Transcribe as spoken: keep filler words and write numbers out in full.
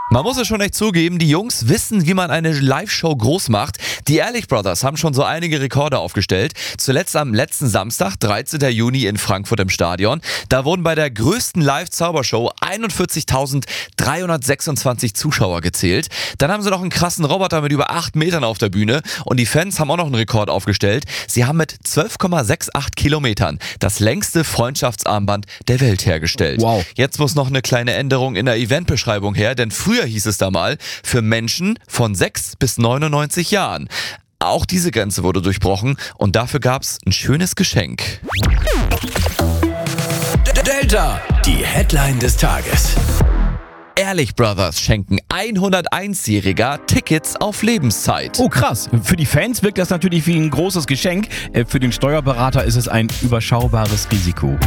Man muss es schon echt zugeben, die Jungs wissen, wie man eine Live-Show groß macht. Die Ehrlich Brothers haben schon so einige Rekorde aufgestellt. Zuletzt am letzten Samstag, dreizehnten Juni in Frankfurt im Stadion. Da wurden bei der größten Live-Zaubershow einundvierzigtausenddreihundertsechsundzwanzig Zuschauer gezählt. Dann haben sie noch einen krassen Roboter mit über acht Metern auf der Bühne. Und die Fans haben auch noch einen Rekord aufgestellt. Sie haben mit zwölf Komma achtundsechzig Kilometern das längste Freundschaftsarmband der Welt hergestellt. Wow. Jetzt muss noch eine kleine Änderung in der Eventbeschreibung her, denn früher hieß es da mal, für Menschen von sechs bis neunundneunzig Jahren. Auch diese Grenze wurde durchbrochen und dafür gab es ein schönes Geschenk. Delta, die Headline des Tages. Ehrlich Brothers schenken hunderteins-Jähriger Tickets auf Lebenszeit. Oh krass, für die Fans wirkt das natürlich wie ein großes Geschenk. Für den Steuerberater ist es ein überschaubares Risiko.